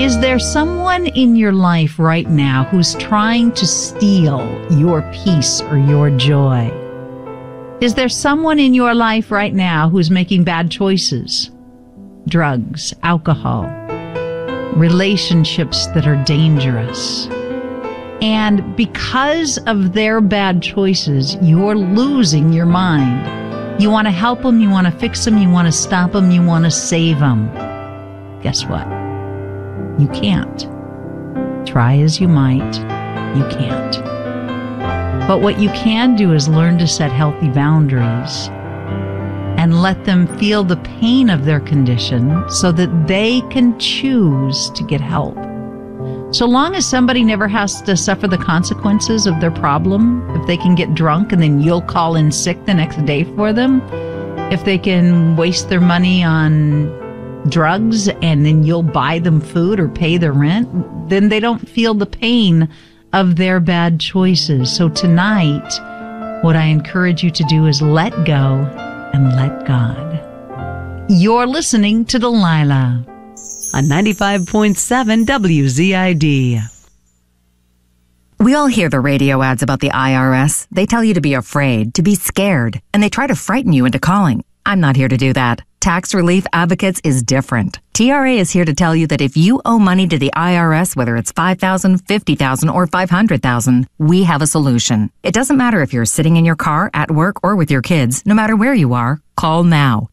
Is there someone in your life right now who's trying to steal your peace or your joy? Is there someone in your life right now who's making bad choices? Drugs, alcohol, relationships that are dangerous. And because of their bad choices, you're losing your mind. You want to help them, you want to fix them, you want to stop them, you want to save them. Guess what? You can't. Try as you might, you can't. But what you can do is learn to set healthy boundaries and let them feel the pain of their condition so that they can choose to get help. So long as somebody never has to suffer the consequences of their problem, if they can get drunk and then you'll call in sick the next day for them, if they can waste their money on drugs and then you'll buy them food or pay their rent, then they don't feel the pain of their bad choices. So tonight, what I encourage you to do is let go and let God. You're listening to Delilah on 95.7 WZID. We all hear the radio ads about the IRS. They tell you to be afraid, to be scared, and they try to frighten you into calling. I'm not here to do that. Tax Relief Advocates is different. TRA is here to tell you that if you owe money to the IRS, whether it's $5,000, $50,000, or $500,000, we have a solution. It doesn't matter if you're sitting in your car, at work, or with your kids. No matter where you are, call now.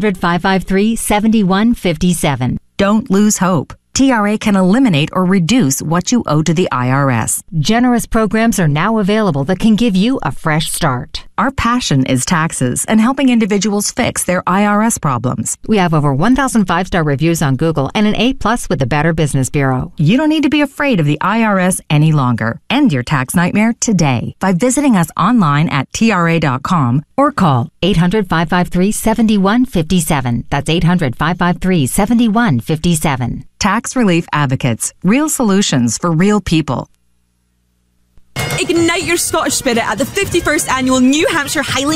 800-553-7157. Don't lose hope. TRA can eliminate or reduce what you owe to the IRS. Generous programs are now available that can give you a fresh start. Our passion is taxes and helping individuals fix their IRS problems. We have over 1,000 5-star reviews on Google and an A+ with the Better Business Bureau. You don't need to be afraid of the IRS any longer. End your tax nightmare today by visiting us online at TRA.com or call 800-553-7157. That's 800-553-7157. Tax Relief Advocates. Real solutions for real people. Ignite your Scottish spirit at the 51st Annual New Hampshire Highland